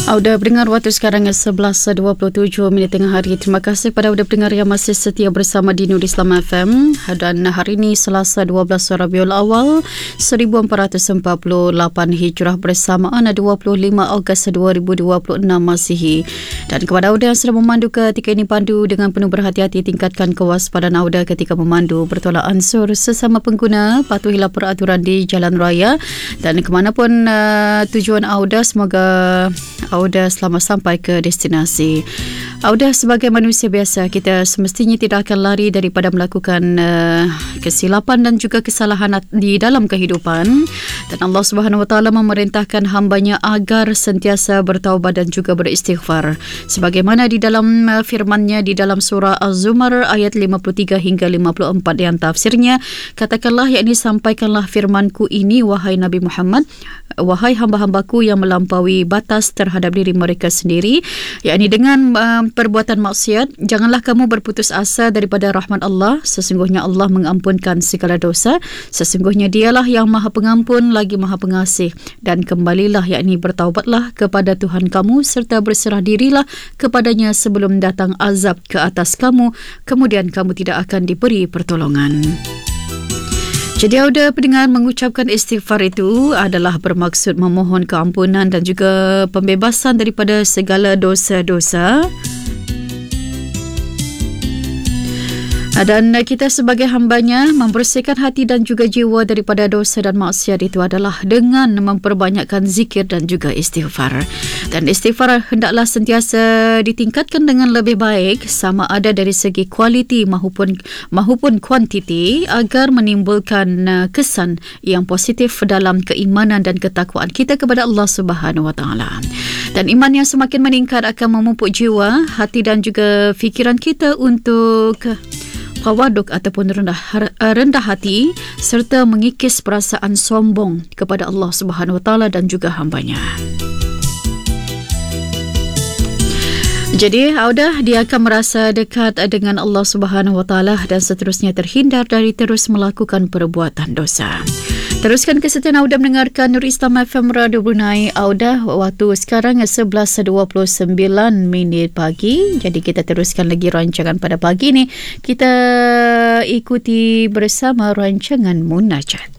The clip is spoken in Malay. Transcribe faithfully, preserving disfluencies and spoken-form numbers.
Auda pendengar, waktu sekarang sebelas dua puluh tujuh minit tengah hari. Terima kasih kepada auda pendengar yang masih setia bersama di Nur Islam F M. Dan hari ini Selasa dua belas Rabiul Awal seribu empat ratus empat puluh lapan Hijrah bersamaan dua puluh lima Ogos dua ribu dua puluh enam Masihi. Dan kepada auda yang sedang memandu ketika ini, pandu dengan penuh berhati-hati, tingkatkan kewaspadaan auda ketika memandu. Bertolak ansur sesama pengguna, patuhilah peraturan di jalan raya. Dan kemanapun uh, tujuan auda, semoga auda selamat sampai ke destinasi. Auda sebagai manusia biasa, kita semestinya tidak akan lari daripada melakukan uh, kesilapan dan juga kesalahan di dalam kehidupan. Dan Allah Subhanahu Wa Taala memerintahkan hambanya agar sentiasa bertaubat dan juga beristighfar. Sebagaimana di dalam uh, firman-Nya di dalam surah Az-Zumar ayat lima puluh tiga hingga lima puluh empat yang tafsirnya, katakanlah, yakni sampaikanlah firman-Ku ini wahai Nabi Muhammad, wahai hamba-hambaku yang melampaui batas terhadap diri mereka sendiri, yakni dengan uh, perbuatan maksiat, janganlah kamu berputus asa daripada rahmat Allah. Sesungguhnya Allah mengampunkan segala dosa. Sesungguhnya Dialah yang Maha Pengampun lagi Maha Pengasih. Dan kembalilah, yakni bertaubatlah kepada Tuhan kamu serta berserah dirilah kepadanya sebelum datang azab ke atas kamu, kemudian kamu tidak akan diberi pertolongan. Jadi auda pendengar, mengucapkan istighfar itu adalah bermaksud memohon keampunan dan juga pembebasan daripada segala dosa-dosa. Dan kita sebagai hambanya membersihkan hati dan juga jiwa daripada dosa dan maksiat itu adalah dengan memperbanyakkan zikir dan juga istighfar. Dan istighfar hendaklah sentiasa ditingkatkan dengan lebih baik, sama ada dari segi kualiti maupun maupun kuantiti, agar menimbulkan kesan yang positif dalam keimanan dan ketakwaan kita kepada Allah Subhanahu Wa Taala. Dan iman yang semakin meningkat akan memupuk jiwa, hati dan juga fikiran kita untuk tawaduk ataupun rendah rendah hati, serta mengikis perasaan sombong kepada Allah Subhanahu Wa Taala dan juga hambanya. Jadi auda dia akan merasa dekat dengan Allah Subhanahu Wa Taala dan seterusnya terhindar dari terus melakukan perbuatan dosa. Teruskan kesetiaan auda mendengarkan Nur Islam F M Radio Brunei. Auda, waktu sekarang sebelas dua puluh sembilan minit pagi. Jadi kita teruskan lagi rancangan pada pagi ni. Kita ikuti bersama rancangan Munajat.